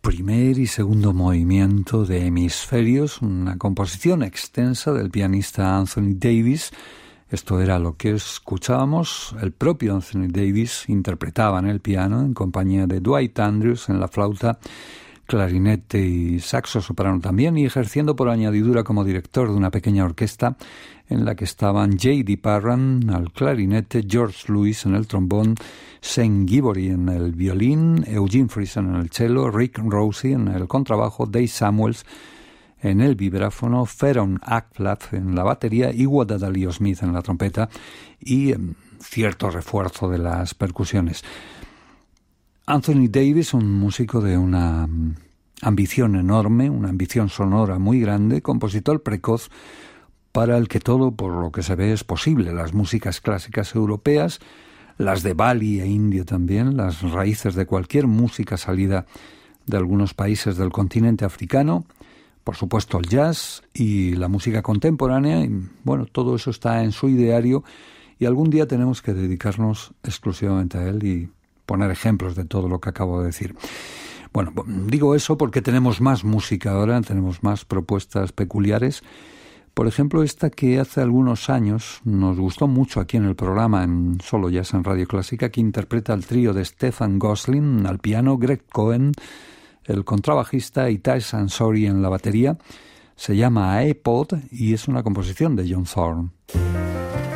Primer y segundo movimiento de Hemisferios, una composición extensa del pianista Anthony Davis. Esto era lo que escuchábamos. El propio Anthony Davis interpretaba en el piano en compañía de Dwight Andrews en la flauta, clarinete y saxo soprano también, y ejerciendo por añadidura como director de una pequeña orquesta en la que estaban J.D. Parran al clarinete, George Lewis en el trombón, Shane Gibori en el violín, Eugene Friesen en el cello, Rick Rossi en el contrabajo, Dave Samuels en el vibráfono, Feron Akflat en la batería y Wadadalio Smith en la trompeta y cierto refuerzo de las percusiones. Anthony Davis, un músico de una ambición enorme, una ambición sonora muy grande, compositor precoz para el que todo, por lo que se ve, es posible. Las músicas clásicas europeas, las de Bali e India también, las raíces de cualquier música salida de algunos países del continente africano, por supuesto el jazz y la música contemporánea, y bueno, todo eso está en su ideario y algún día tenemos que dedicarnos exclusivamente a él y poner ejemplos de todo lo que acabo de decir. Bueno, digo eso porque tenemos más música ahora, tenemos más propuestas peculiares. Por ejemplo, esta que hace algunos años nos gustó mucho aquí en el programa, en Solo Jazz en Radio Clásica, que interpreta el trío de Stefan Gosling al piano, Greg Cohen, el contrabajista, y Ty Sansori en la batería. Se llama iPod y es una composición de John Thorne.